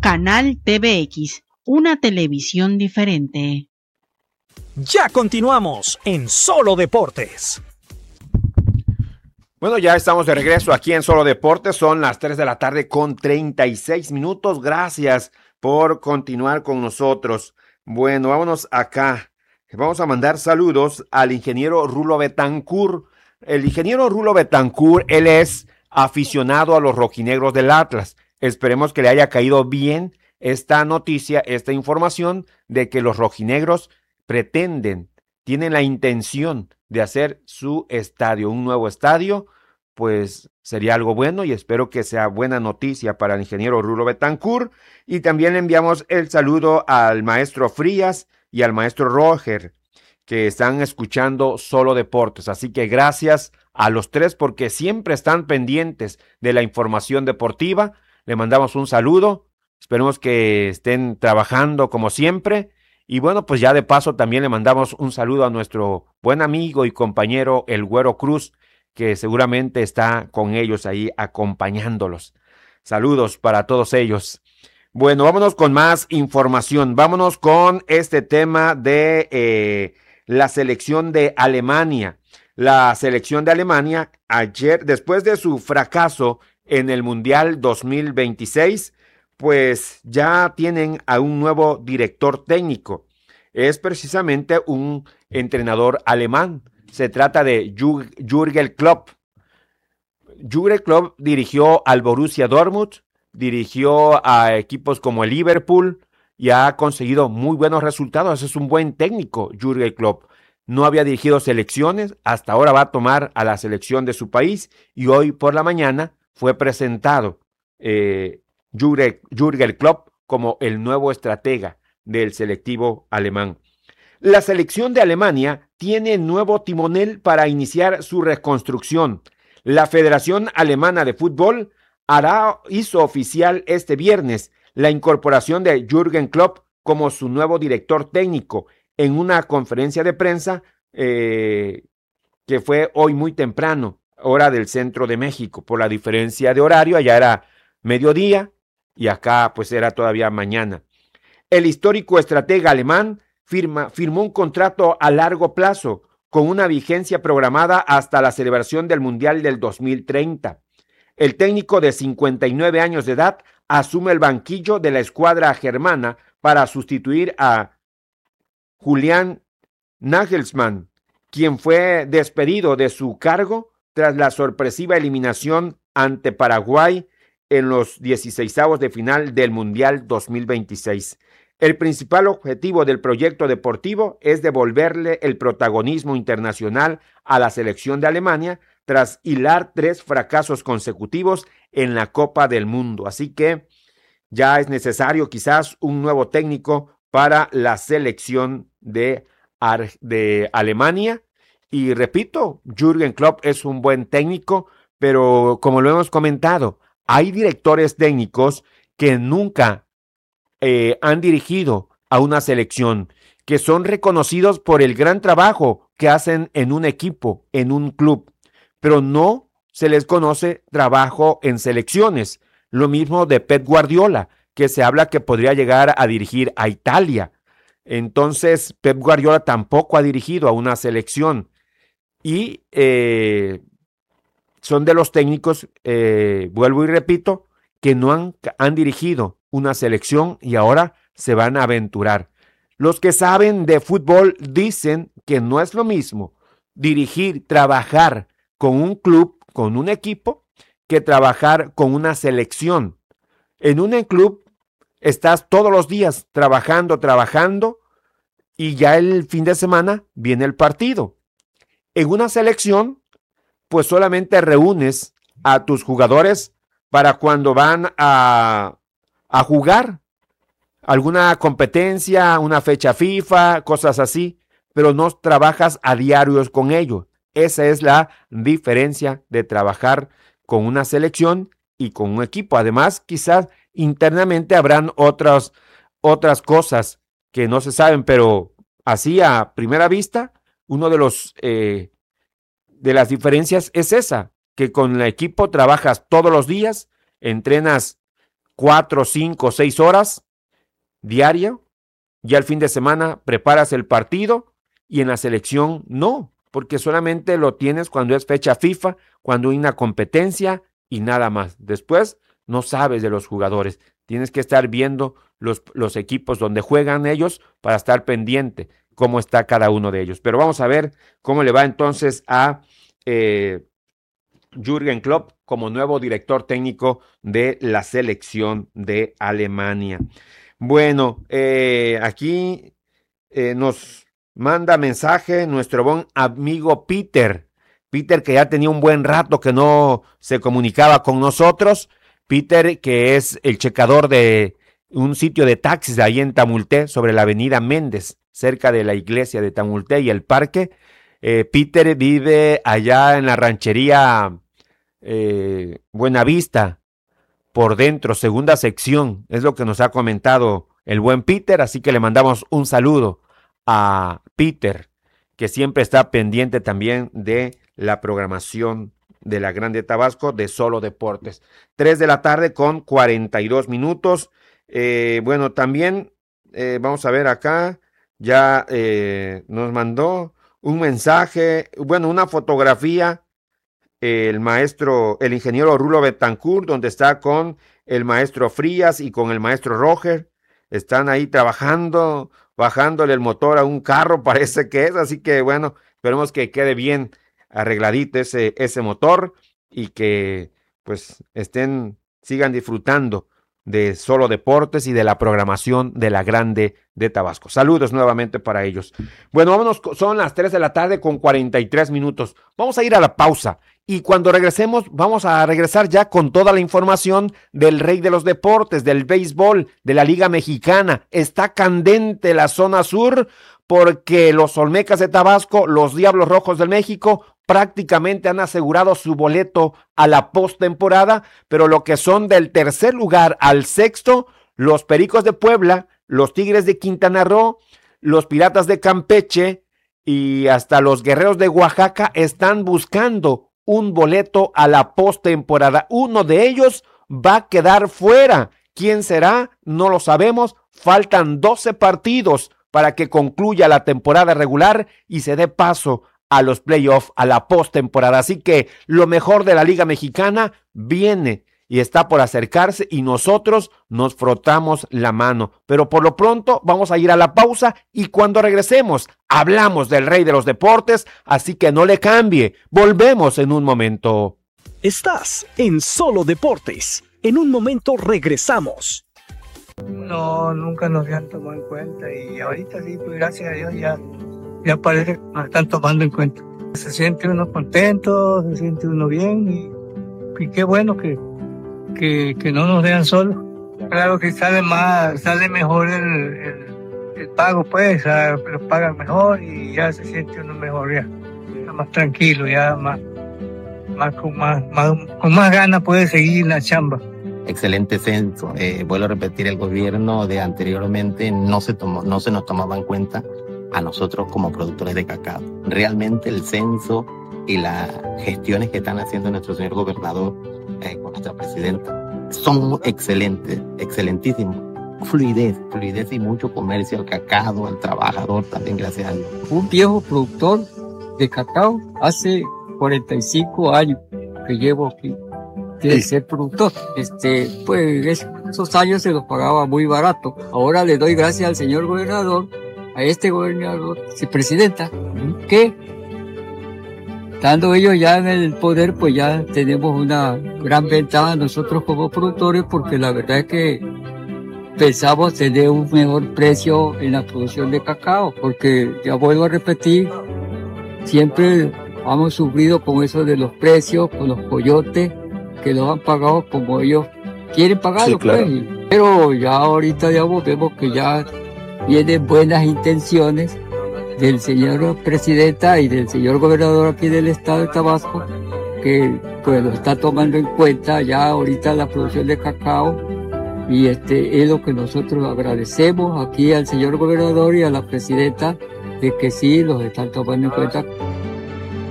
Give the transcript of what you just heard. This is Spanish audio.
Canal TVX, una televisión diferente. Ya continuamos en Solo Deportes. Bueno, ya estamos de regreso aquí en Solo Deportes. Son las 3 de la tarde con 36 minutos. Gracias por continuar con nosotros. Bueno, vámonos acá. Vamos a mandar saludos al ingeniero Rulo Betancourt. El ingeniero Rulo Betancourt, él es aficionado a los rojinegros del Atlas. Esperemos que le haya caído bien esta noticia, esta información de que los rojinegros tienen la intención de hacer su estadio, un nuevo estadio. Pues sería algo bueno y espero que sea buena noticia para el ingeniero Rulo Betancourt. Y también le enviamos el saludo al maestro Frías y al maestro Roger, que están escuchando Solo Deportes. Así que gracias a los tres porque siempre están pendientes de la información deportiva. Le mandamos un saludo. Esperemos que estén trabajando como siempre. Y bueno, pues ya de paso también le mandamos un saludo a nuestro buen amigo y compañero el Güero Cruz, que seguramente está con ellos ahí acompañándolos. Saludos para todos ellos. Bueno, vámonos con más información. Vámonos con este tema de la selección de Alemania. La selección de Alemania ayer, después de su fracaso en el Mundial 2026, pues ya tienen a un nuevo director técnico. Es precisamente un entrenador alemán. Se trata de Jürgen Klopp. Jürgen Klopp dirigió al Borussia Dortmund, dirigió a equipos como el Liverpool y ha conseguido muy buenos resultados. Es un buen técnico, Jürgen Klopp. No había dirigido selecciones, hasta ahora va a tomar a la selección de su país y hoy por la mañana fue presentado Jürgen Klopp como el nuevo estratega del selectivo alemán. La selección de Alemania tiene nuevo timonel para iniciar su reconstrucción. La Federación Alemana de Fútbol hizo oficial este viernes la incorporación de Jürgen Klopp como su nuevo director técnico en una conferencia de prensa que fue hoy muy temprano, hora del centro de México, por la diferencia de horario. Allá era mediodía y acá pues era todavía mañana. El histórico estratega alemán firmó un contrato a largo plazo con una vigencia programada hasta la celebración del Mundial del 2030. El técnico de 59 años de edad asume el banquillo de la escuadra germana para sustituir a Julian Nagelsmann, quien fue despedido de su cargo tras la sorpresiva eliminación ante Paraguay en los 16avos de final del Mundial 2026. El principal objetivo del proyecto deportivo es devolverle el protagonismo internacional a la selección de Alemania tras hilar 3 fracasos consecutivos en la Copa del Mundo. Así que ya es necesario quizás un nuevo técnico para la selección de Alemania. Y repito, Jürgen Klopp es un buen técnico, pero como lo hemos comentado, hay directores técnicos que nunca han dirigido a una selección, que son reconocidos por el gran trabajo que hacen en un equipo, en un club, pero no se les conoce trabajo en selecciones. Lo mismo de Pep Guardiola, que se habla que podría llegar a dirigir a Italia. Entonces, Pep Guardiola tampoco ha dirigido a una selección y son de los técnicos, vuelvo y repito, que no han dirigido una selección y ahora se van a aventurar. Los que saben de fútbol dicen que no es lo mismo dirigir, trabajar con un club, con un equipo, que trabajar con una selección. En un club estás todos los días trabajando y ya el fin de semana viene el partido. En una selección, pues solamente reúnes a tus jugadores para cuando van a jugar alguna competencia, una fecha FIFA, cosas así, pero no trabajas a diarios con ellos. Esa es la diferencia de trabajar con una selección y con un equipo. Además, quizás internamente habrán otras cosas que no se saben, pero así a primera vista, uno de las diferencias es esa, que con el equipo trabajas todos los días, entrenas 4, 5, 6 horas diario. Ya el fin de semana preparas el partido y en la selección no, porque solamente lo tienes cuando es fecha FIFA, cuando hay una competencia y nada más. Después no sabes de los jugadores. Tienes que estar viendo los equipos donde juegan ellos para estar pendiente cómo está cada uno de ellos. Pero vamos a ver cómo le va entonces a Jürgen Klopp como nuevo director técnico de la selección de Alemania. Bueno, aquí nos manda mensaje nuestro buen amigo Peter, que ya tenía un buen rato que no se comunicaba con nosotros. Peter, que es el checador de un sitio de taxis ahí en Tamulté, sobre la avenida Méndez, cerca de la iglesia de Tamulté y el parque. Peter vive allá en la ranchería Buenavista, por dentro, segunda sección, es lo que nos ha comentado el buen Peter, así que le mandamos un saludo a Peter, que siempre está pendiente también de la programación de la Grande Tabasco de Solo Deportes. 3 de la tarde con 42 minutos. Bueno, también vamos a ver acá, ya nos mandó un mensaje, bueno, una fotografía, el ingeniero Rulo Betancourt, donde está con el maestro Frías y con el maestro Roger. Están ahí trabajando, bajándole el motor a un carro, parece que es, así que bueno, esperemos que quede bien arregladito ese motor y que pues sigan disfrutando de Solo Deportes y de la programación de la Grande de Tabasco. Saludos nuevamente para ellos. Bueno, vámonos, son las 3 de la tarde con 43 minutos. Vamos a ir a la pausa y cuando regresemos vamos a regresar ya con toda la información del rey de los deportes, del béisbol, de la Liga Mexicana. Está candente la zona sur porque los Olmecas de Tabasco, los Diablos Rojos del México, prácticamente han asegurado su boleto a la postemporada, pero lo que son del tercer lugar al sexto, los Pericos de Puebla, los Tigres de Quintana Roo, los Piratas de Campeche y hasta los Guerreros de Oaxaca están buscando un boleto a la postemporada. Uno de ellos va a quedar fuera. ¿Quién será? No lo sabemos. Faltan 12 partidos para que concluya la temporada regular y se dé paso a los playoffs, a la postemporada. Así que lo mejor de la Liga Mexicana viene y está por acercarse y nosotros nos frotamos la mano. Pero por lo pronto vamos a ir a la pausa y cuando regresemos hablamos del rey de los deportes, así que no le cambie. Volvemos en un momento. Estás en Solo Deportes. En un momento regresamos. No, nunca nos habían tomado en cuenta y ahorita sí, pues gracias a Dios ya parece que nos están tomando en cuenta. Se siente uno contento, se siente uno bien y qué bueno que no nos dejan solos. Claro que sale mejor el pago, pues, los pagan mejor y ya se siente uno mejor, ya más tranquilo, ya con más ganas puede seguir la chamba. Excelente censo. Vuelvo a repetir, el gobierno de anteriormente no se nos tomaba en cuenta a nosotros como productores de cacao. Realmente el censo y las gestiones que están haciendo nuestro señor gobernador con nuestra presidenta son excelentes, excelentísimos. Fluidez y mucho comercio al cacao, al trabajador también, gracias a Dios. Un viejo productor de cacao, hace 45 años que llevo aquí de ser productor. Pues esos años se los pagaba muy barato. Ahora le doy gracias al señor gobernador, a este gobernador, presidenta, que estando ellos ya en el poder, pues ya tenemos una gran ventaja nosotros como productores, porque la verdad es que pensamos tener un mejor precio en la producción de cacao, porque ya vuelvo a repetir, siempre hemos sufrido con eso de los precios, con los coyotes, que los han pagado como ellos quieren pagarlo, sí, claro. Pues. Pero ya ahorita digamos, vemos que ya vienen buenas intenciones del señor presidenta y del señor gobernador aquí del estado de Tabasco, que pues lo está tomando en cuenta ya ahorita la producción de cacao, y es lo que nosotros agradecemos aquí al señor gobernador y a la presidenta, de que sí los están tomando en cuenta.